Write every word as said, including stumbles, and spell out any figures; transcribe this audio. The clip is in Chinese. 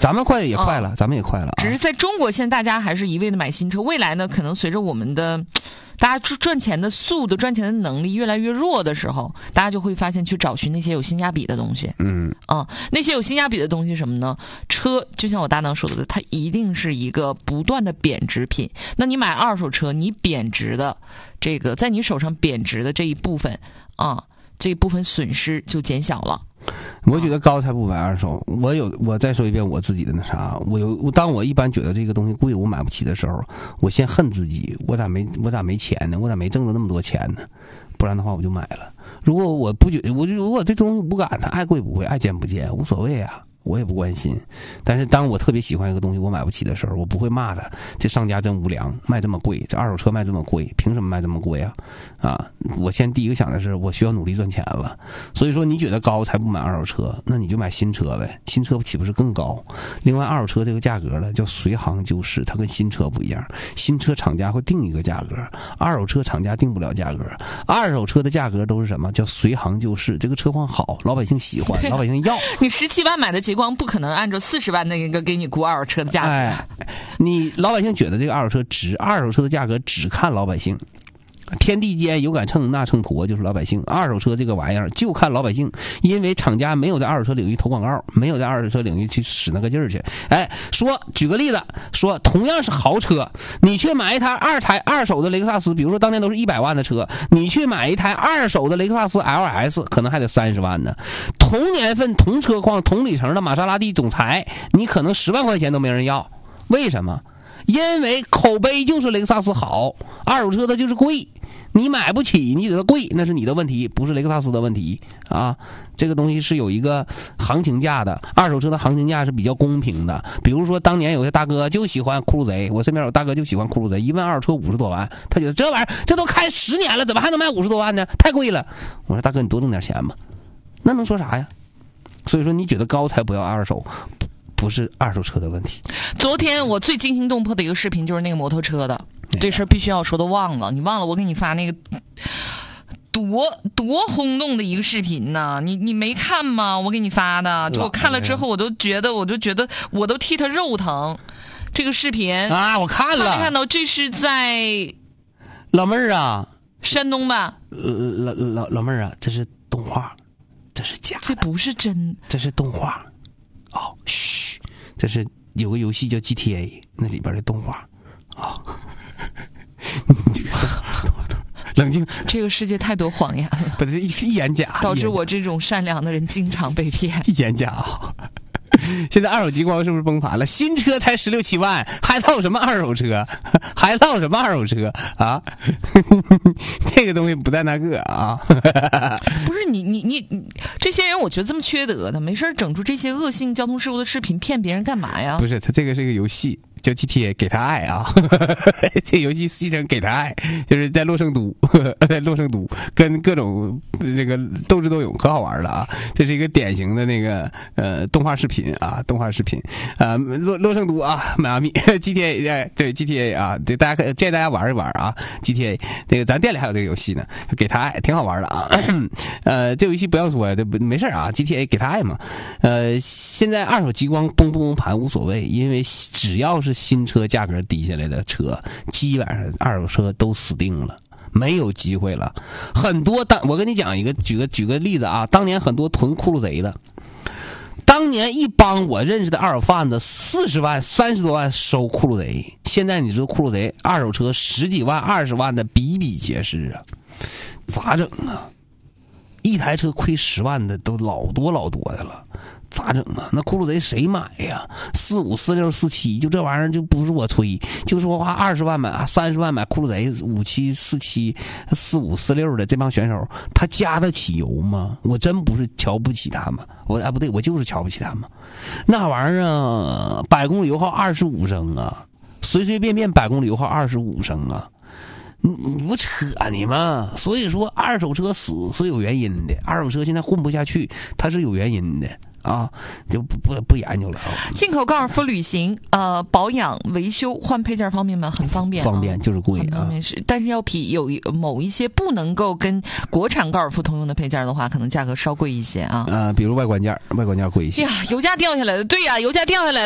咱们快也快了，嗯、咱们也快了、啊。 只是在中国，现在大家还是一味的买新车。未来呢，可能随着我们的大家赚钱的速度、赚钱的能力越来越弱的时候，大家就会发现去找寻那些有性价比的东西。 嗯啊、嗯，那些有性价比的东西什么呢？车就像我搭档说的，它一定是一个不断的贬值品。那你买二手车，你贬值的这个在你手上贬值的这一部分啊，这一部分损失就减小了。 我觉得高才不买二手。我有，我再说一遍我自己的那啥，我有，我当我一般觉得这个东西贵，我买不起的时候，我先恨自己，我咋没我咋没钱呢？我咋没挣着那么多钱呢？不然的话我就买了。如果我不觉得，我就如果这东西不敢它爱贵不贵，爱贱不贱，无所谓啊。我也不关心，但是当我特别喜欢一个东西我买不起的时候，我不会骂他，这商家真无良，卖这么贵，这二手车卖这么贵，凭什么卖这么贵啊？啊！我先第一个想的是我需要努力赚钱了，所以说你觉得高才不买二手车，那你就买新车呗，新车岂不是更高？另外二手车这个价格呢叫随行就市，它跟新车不一样，新车厂家会定一个价格，二手车厂家定不了价格，二手车的价格都是什么叫随行就市？这个车况好，老百姓喜欢，老百姓要。 你十七万买的结光不可能按照四十万那个给你估二手车的价格。 哎，你老百姓觉得这个二手车值，二手车的价格只看老百姓。天地间有杆秤，那秤砣就是老百姓。二手车这个玩意儿就看老百姓，因为厂家没有在二手车领域投广告，没有在二手车领域去使那个劲儿去。哎，说举个例子，说同样是豪车，你去买一台二台二手的雷克萨斯，比如说当年都是一百万的车，你去买一台二手的雷克萨斯 L S， 可能还得三十万呢。同年份、同车况、同里程的玛莎拉蒂总裁，你可能十万块钱都没人要，为什么？因为口碑就是雷克萨斯好，二手车它就是贵，你买不起，你觉得贵，那是你的问题，不是雷克萨斯的问题啊。这个东西是有一个行情价的，二手车的行情价是比较公平的。比如说当年有些大哥就喜欢酷路贼，我身边有大哥就喜欢酷路贼，一问二手车五十多万，他觉得这玩意儿这都开十年了，怎么还能卖五十多万呢？太贵了。我说大哥，你多挣点钱吧，那能说啥呀？所以说你觉得高才不要二手。不是二手车的问题。 昨天我最惊心动魄的一个视频就是那个摩托车的，这事儿必须要说，都忘了。你忘了我给你发那个多多轰动的一个视频呢？你你没看吗？我给你发的，就我看了之后，我都觉得，我就觉得，我都替他肉疼。这个视频啊，我看了， 看没看到？这是在老妹儿啊， 山东吧？ 呃，老老老妹儿啊，这是动画，这是假的， 这不是真， 这是动画。哦，嘘，这是有个游戏叫 G T A， 那里边的动画啊。哦、冷静， 这个世界太多谎言了， 不是一眼假， 导致我这种善良的人经常被骗。 一眼假啊！现在二手极光是不是崩盘了？新车才十六七万，还唠什么二手车？还唠什么二手车啊？这个东西不在那个啊。 不是你你你你这些人，我觉得这么缺德的，没事整出这些恶性交通事故的视频骗别人干嘛呀？ 不是，他这个是一个游戏。叫 G T A， 给他爱啊！这游戏戏称给他爱，就是在洛圣都，在洛圣都跟各种这个斗智斗勇，可好玩了啊！这是一个典型的那个呃动画视频啊，动画视频啊，洛洛圣都啊，迈阿密 G T A， 哎，对 G T A 啊，对大家可建议大家玩一玩啊 ，G T A 这个咱店里还有这个游戏呢，给他爱挺好玩的啊。呃，这游戏不要说，这没事啊 ，G T A 给他爱嘛。呃，现在二手极光崩不崩盘无所谓，因为只要是新车价格低下来的车，基本上二手车都死定了，没有机会了。很多当我跟你讲一个，举个举个例子啊，当年很多囤酷路贼的，当年一帮我认识的二手贩子，四十万、三十多万收酷路贼，现在你知道酷路贼二手车十几万、二十万的比比皆是啊，咋整啊？一台车亏十万的都老多老多的了。咋整啊？那酷路贼谁买呀？四五四六四七，就这玩意儿就不是我吹，就说花二十万买、三十万买酷路贼五七四七四五四六的这帮选手，他加得起油吗？我真不是瞧不起他们，我啊不对，我就是瞧不起他们。那玩意儿啊，百公里油耗二十五升啊，随随便便百公里油耗二十五升啊。你你不扯你吗？所以说二手车死是有原因的，二手车现在混不下去，它是有原因的。啊，就不不不研究了。 进口高尔夫旅行，呃，保养、维修、换配件方面嘛，很方便、啊， 方便就是贵啊。 是，但是要比有某一些不能够跟国产高尔夫通用的配件的话，可能价格稍贵一些啊。 啊、呃，比如外观件，外观件贵一些。 呀，油价掉下来了，对呀、啊，油价掉下来了。